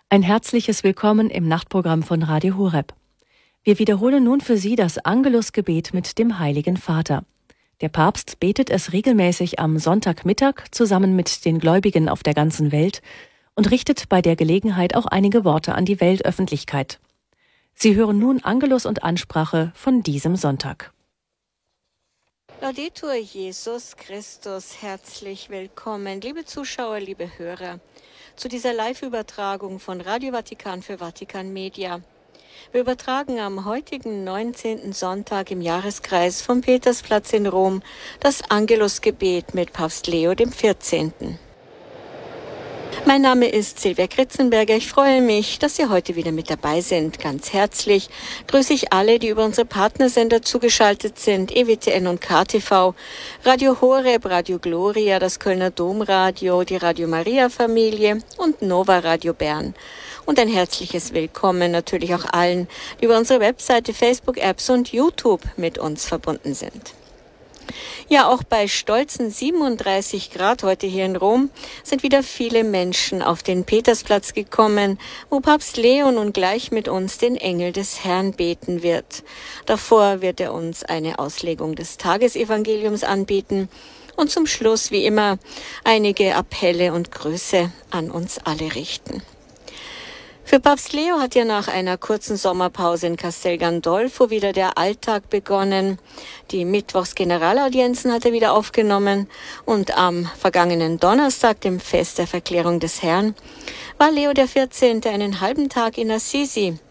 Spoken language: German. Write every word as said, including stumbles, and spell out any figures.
Ein herzliches Willkommen im Nachtprogramm von Radio Horeb. Wir wiederholen nun für Sie das Angelusgebet mit dem Heiligen Vater. Der Papst betet es regelmäßig am Sonntagmittag zusammen mit den Gläubigen auf der ganzen Welt und richtet bei der Gelegenheit auch einige Worte an die Weltöffentlichkeit. Sie hören nun Angelus und Ansprache von diesem Sonntag. Laudetur Jesus Christus, herzlich willkommen, liebe Zuschauer, liebe Hörer, zu dieser Live-Übertragung von Radio Vatikan für Vatikan Media. Wir übertragen am heutigen neunzehnten Sonntag im Jahreskreis vom Petersplatz in Rom das Angelusgebet mit Papst Leo dem vierzehnten. Mein Name ist Silvia Kritzenberger. Ich freue mich, dass Sie heute wieder mit dabei sind. Ganz herzlich grüße ich alle, die über unsere Partnersender zugeschaltet sind, E W T N und K T V, Radio Horeb, Radio Gloria, das Kölner Domradio, die Radio Maria Familie und Nova Radio Bern. Und ein herzliches Willkommen natürlich auch allen, die über unsere Webseite, Facebook-Apps und YouTube mit uns verbunden sind. Ja, auch bei stolzen siebenunddreißig Grad heute hier in Rom sind wieder viele Menschen auf den Petersplatz gekommen, wo Papst Leo nun gleich mit uns den Engel des Herrn beten wird. Davor wird er uns eine Auslegung des Tagesevangeliums anbieten und zum Schluss, wie immer, einige Appelle und Grüße an uns alle richten. Für Papst Leo hat ja nach einer kurzen Sommerpause in Castel Gandolfo wieder der Alltag begonnen. Die Mittwochsgeneralaudienzen hat er wieder aufgenommen und am vergangenen Donnerstag, dem Fest der Verklärung des Herrn, war Leo der vierzehnte einen halben Tag in Assisi